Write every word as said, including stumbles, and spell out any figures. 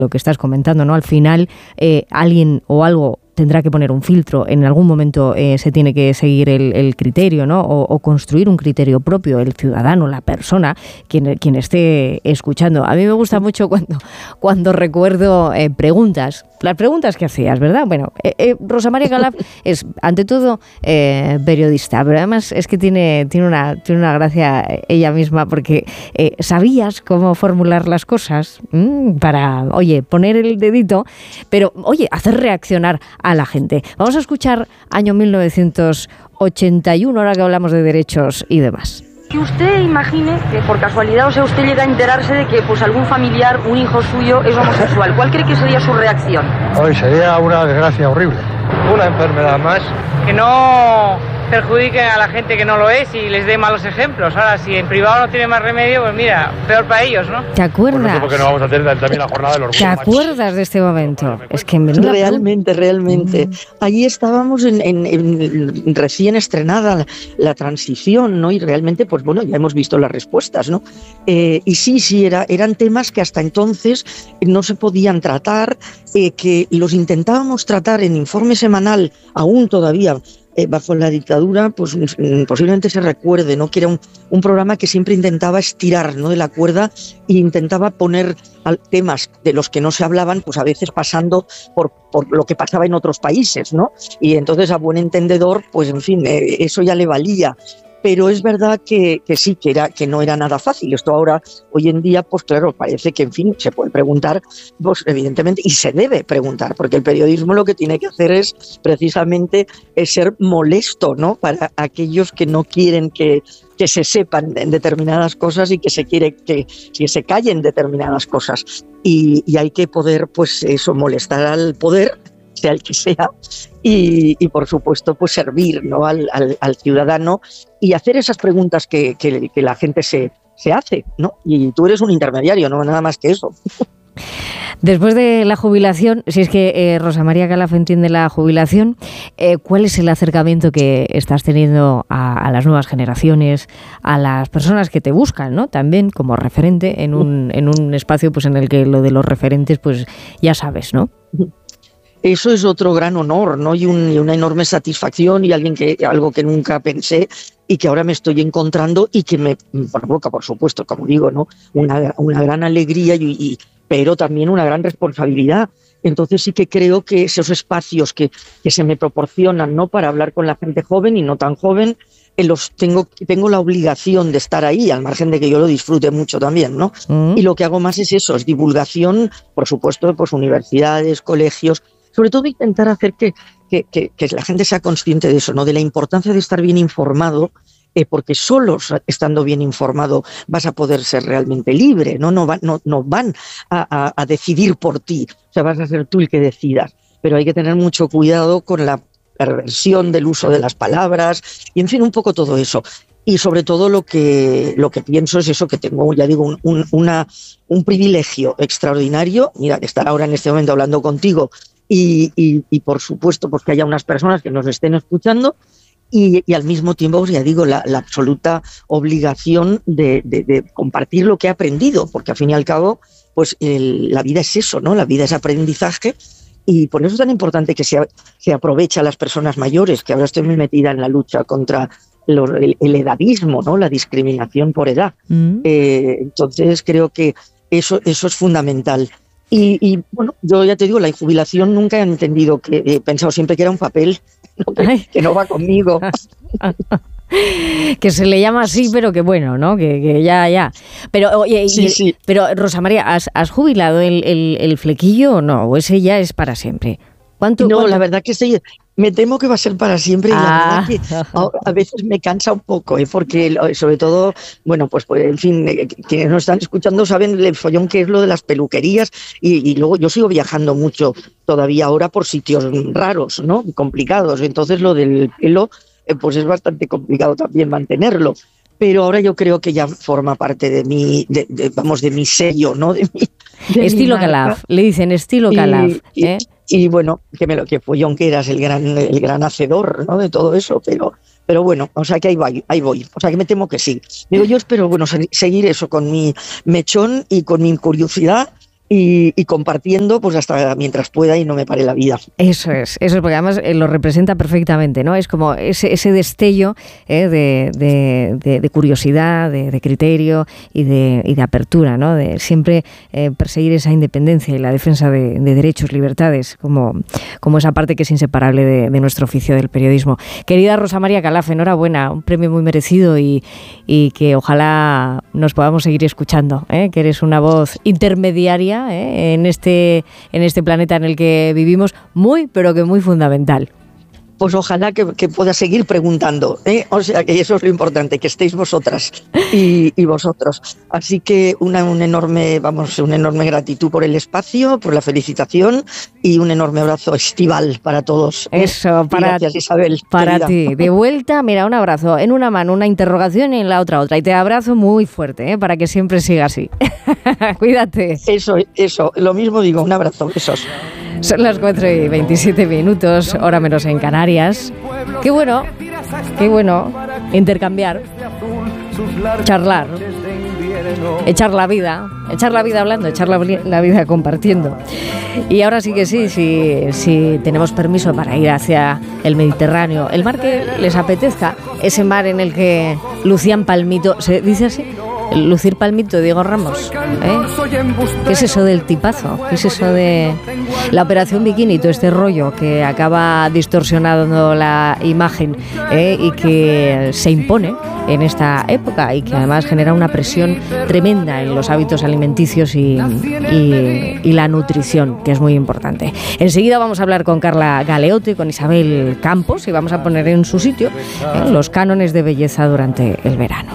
lo que estás comentando, ¿no? Al final, eh, alguien o algo tendrá que poner un filtro, en algún momento eh, se tiene que seguir el, el criterio, ¿no? O, o construir un criterio propio, el ciudadano, la persona, quien, quien esté escuchando. A mí me gusta mucho cuando, cuando recuerdo eh, preguntas, las preguntas que hacías, ¿verdad? Bueno, eh, eh, Rosa María Calaf es, ante todo, eh, periodista, pero además es que tiene, tiene, una, tiene una gracia ella misma, porque eh, sabías cómo formular las cosas mmm, para, oye, poner el dedito, pero, oye, hacer reaccionar a la gente. Vamos a escuchar año mil novecientos ochenta y uno, ahora que hablamos de derechos y demás. Que usted imagine que por casualidad, o sea, usted llega a enterarse de que pues algún familiar, un hijo suyo es homosexual. ¿Cuál cree que sería su reacción? Hoy sería una desgracia horrible. Una enfermedad más. Que no perjudiquen a la gente que no lo es y les dé malos ejemplos. Ahora, si en privado no tiene más remedio, pues mira, peor para ellos, ¿no? ¿Te acuerdas? Porque no vamos a tener también la jornada del orgullo. ¿Te acuerdas de este momento? Es que me realmente, realmente. Mm. Allí estábamos en, en, en recién estrenada la, la transición, ¿no? Y realmente, pues bueno, ya hemos visto las respuestas, ¿no? Eh, y sí, sí, era, eran temas que hasta entonces no se podían tratar, eh, que los intentábamos tratar en informe semanal, aún todavía, Eh, bajo la dictadura, pues posiblemente se recuerde, ¿no? Que era un, un programa que siempre intentaba estirar, ¿no? De la cuerda e intentaba poner temas de los que no se hablaban, pues a veces pasando por, por lo que pasaba en otros países, ¿no? Y entonces a buen entendedor, pues en fin, eh, eso ya le valía. Pero es verdad que, que sí, que, era, que no era nada fácil. Esto ahora, hoy en día, pues claro, parece que, en fin, se puede preguntar, pues evidentemente, y se debe preguntar, porque el periodismo lo que tiene que hacer es, precisamente, es ser molesto, ¿no? Para aquellos que no quieren que, que se sepan determinadas cosas y que se quiere que, que se callen determinadas cosas. Y, y hay que poder, pues eso, molestar al poder, sea el que sea, y, y por supuesto pues servir, ¿no? al, al, al ciudadano y hacer esas preguntas que, que, que la gente se, se hace, ¿no? Y tú eres un intermediario, no nada más que eso. Después de la jubilación, si es que eh, Rosa María Calaf entiende la jubilación, eh, ¿cuál es el acercamiento que estás teniendo a, a las nuevas generaciones, a las personas que te buscan, ¿no? También como referente en un, en un espacio pues en el que lo de los referentes, pues ya sabes, ¿no? Eso es otro gran honor, ¿no? Y, un, y una enorme satisfacción y alguien que, algo que nunca pensé y que ahora me estoy encontrando y que me provoca, por supuesto, como digo, ¿no? Una, una gran alegría, y, y, pero también una gran responsabilidad. Entonces sí que creo que esos espacios que, que se me proporcionan, ¿no? Para hablar con la gente joven y no tan joven, eh, los tengo, tengo la obligación de estar ahí, al margen de que yo lo disfrute mucho también, ¿no? Mm. Y lo que hago más es eso, es divulgación, por supuesto, pues universidades, colegios. Sobre todo intentar hacer que, que, que, que la gente sea consciente de eso, ¿no? De la importancia de estar bien informado, eh, porque solo estando bien informado vas a poder ser realmente libre, no, no, va, no, no van a, a, a decidir por ti, o sea, vas a ser tú el que decidas, pero hay que tener mucho cuidado con la perversión del uso de las palabras y en fin, un poco todo eso. Y sobre todo lo que, lo que pienso es eso, que tengo, ya digo, un, un, una, un privilegio extraordinario, mira, de estar ahora en este momento hablando contigo. Y, y, y por supuesto pues que haya unas personas que nos estén escuchando y, y al mismo tiempo, pues ya digo, la, la absoluta obligación de, de, de compartir lo que he aprendido, porque al fin y al cabo pues el, la vida es eso, ¿no? La vida es aprendizaje y por eso es tan importante que se, se aproveche a las personas mayores, que ahora estoy muy metida en la lucha contra los, el, el edadismo, ¿no? La discriminación por edad. Mm. Eh, entonces creo que eso, eso es fundamental. Y, y bueno, yo ya te digo, la jubilación nunca he entendido, que he pensado siempre que era un papel, ¿no? que, que no va conmigo. Que se le llama así, pero que bueno, ¿no? Que, que ya, ya. Pero, oye, sí, y, sí. Pero Rosa María, ¿has, has jubilado el, el, el flequillo o no? ¿O ese ya es para siempre? ¿Cuánto, no, cuánto? La verdad que sí, me temo que va a ser para siempre y ah. la verdad que a, a veces me cansa un poco, ¿eh? Porque sobre todo, bueno, pues, pues en fin, eh, quienes nos están escuchando saben el follón que es lo de las peluquerías y, y luego yo sigo viajando mucho todavía ahora por sitios raros, ¿no? Complicados, entonces lo del pelo eh, pues es bastante complicado también mantenerlo. Pero ahora yo creo que ya forma parte de mi, de, de, vamos, de mi sello, ¿no? De mi, de estilo Calaf, le dicen estilo Calaf, y, ¿eh? Y, y bueno, que me lo que follón que eras el gran, el gran hacedor, ¿no? De todo eso, pero, pero bueno, o sea que ahí voy, ahí voy, o sea que me temo que sí. Digo, yo espero, bueno, seguir eso con mi mechón y con mi curiosidad, y, y compartiendo pues hasta mientras pueda y no me pare la vida. Eso es, eso es, porque además eh, lo representa perfectamente, ¿no? Es como ese, ese destello eh, de, de, de, de curiosidad, de, de criterio y de, y de apertura, ¿no? De siempre eh, perseguir esa independencia y la defensa de, de derechos, libertades, como, como esa parte que es inseparable de, de nuestro oficio del periodismo. Querida Rosa María Calaf, enhorabuena, un premio muy merecido y, y que ojalá nos podamos seguir escuchando, ¿eh? Que eres una voz intermediaria ¿eh? en este en este planeta en el que vivimos, muy pero que muy fundamental. Pues ojalá que, que pueda seguir preguntando, ¿eh? O sea que eso es lo importante, que estéis vosotras y, y vosotros. Así que una, un enorme, vamos, una enorme gratitud por el espacio, por la felicitación y un enorme abrazo estival para todos. Eso, para, gracias, Isabel. Para querida. ti. De vuelta, mira, un abrazo. En una mano una interrogación y en la otra otra. Y te abrazo muy fuerte, ¿eh? Para que siempre siga así. Cuídate. Eso, eso. Lo mismo digo, un abrazo. Besos. Son las cuatro y veintisiete minutos, hora menos en Canarias. Qué bueno, qué bueno intercambiar, charlar, echar la vida, echar la vida hablando, echar la, la vida compartiendo. Y ahora sí que sí, sí, sí tenemos permiso para ir hacia el Mediterráneo, el mar que les apetezca, ese mar en el que lucían palmito, ¿se dice así? Lucir palmito, Diego Ramos, ¿eh? ¿Qué es eso del tipazo? ¿Qué es eso de la operación bikini, todo este rollo que acaba distorsionando la imagen ¿eh? Y que se impone en esta época y que además genera una presión tremenda en los hábitos alimenticios y, y, y la nutrición, que es muy importante. Enseguida vamos a hablar con Carla Galeotti, con Isabel Campos y vamos a poner en su sitio ¿eh? los cánones de belleza durante el verano.